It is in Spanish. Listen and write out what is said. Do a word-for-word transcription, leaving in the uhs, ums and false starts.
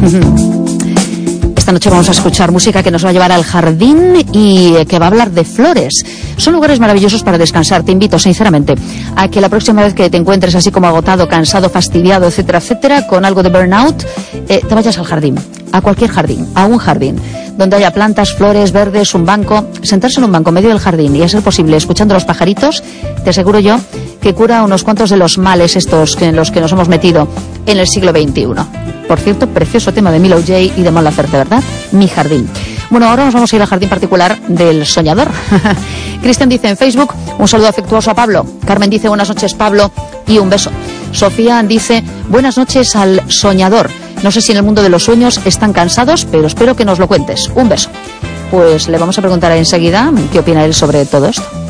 Esta noche vamos a escuchar música que nos va a llevar al jardín y que va a hablar de flores. Son lugares maravillosos para descansar. Te invito, sinceramente, a que la próxima vez que te encuentres así como agotado, cansado, fastidiado, etcétera, etcétera, con algo de burnout, eh, te vayas al jardín, a cualquier jardín, a un jardín, donde haya plantas, flores, verdes, un banco. Sentarse en un banco en medio del jardín y, a ser posible, escuchando los pajaritos, te aseguro yo que cura unos cuantos de los males estos en los que nos hemos metido en el siglo veintiuno. Por cierto, precioso tema de Milo J. y de Mon Laferte, ¿verdad? Mi jardín. Bueno, ahora nos vamos a ir al jardín particular del soñador. Cristian dice en Facebook, un saludo afectuoso a Pablo. Carmen dice, buenas noches, Pablo, y un beso. Sofía dice, buenas noches al soñador. No sé si en el mundo de los sueños están cansados, pero espero que nos lo cuentes. Un beso. Pues le vamos a preguntar enseguida qué opina él sobre todo esto.